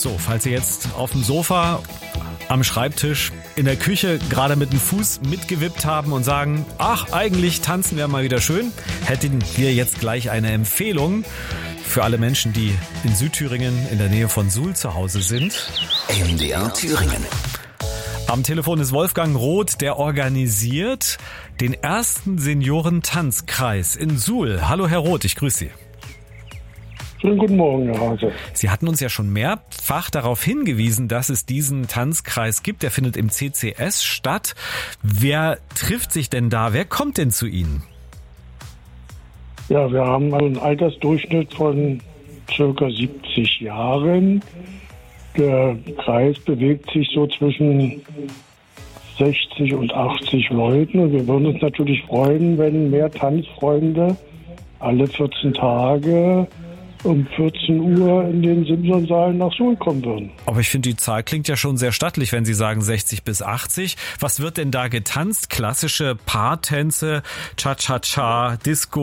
So, falls ihr jetzt auf dem Sofa, am Schreibtisch, in der Küche gerade mit dem Fuß mitgewippt haben und sagen, ach, eigentlich tanzen wir mal wieder schön, hätten wir jetzt gleich eine Empfehlung für alle Menschen, die in Südthüringen in der Nähe von Suhl zu Hause sind. MDR Thüringen. Am Telefon ist Wolfgang Roth, der organisiert den ersten Seniorentanzkreis in Suhl. Hallo Herr Roth, ich grüße Sie. Schönen guten Morgen, Herr Hase. Sie hatten uns ja schon mehrfach darauf hingewiesen, dass es diesen Tanzkreis gibt. Der findet im CCS statt. Wer trifft sich denn da? Wer kommt denn zu Ihnen? Ja, wir haben einen Altersdurchschnitt von circa 70 Jahren. Der Kreis bewegt sich so zwischen 60 und 80 Leuten. Und wir würden uns natürlich freuen, wenn mehr Tanzfreunde alle 14 Tage um 14 Uhr in den Simsonsaal nach Suhl kommen würden. Aber ich finde, die Zahl klingt ja schon sehr stattlich, wenn Sie sagen 60 bis 80. Was wird denn da getanzt? Klassische Paartänze, Cha-Cha-Cha, Disco